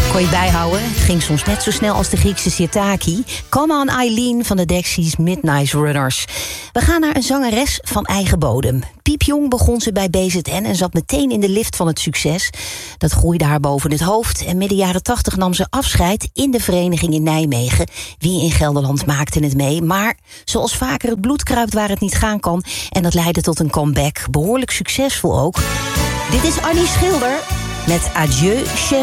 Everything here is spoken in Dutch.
Kon je bijhouden? Het ging soms net zo snel als de Griekse Sirtaki. Come on Eileen van de Dexys Midnight Runners. We gaan naar een zangeres van eigen bodem. Piepjong begon ze bij BZN en zat meteen in de lift van het succes. Dat groeide haar boven het hoofd. En midden jaren 80 nam ze afscheid in de vereniging in Nijmegen. Wie in Gelderland maakte het mee. Maar zoals vaker het bloed kruipt waar het niet gaan kan. En dat leidde tot een comeback. Behoorlijk succesvol ook. Dit is Annie Schilder met Adieu, Chérie.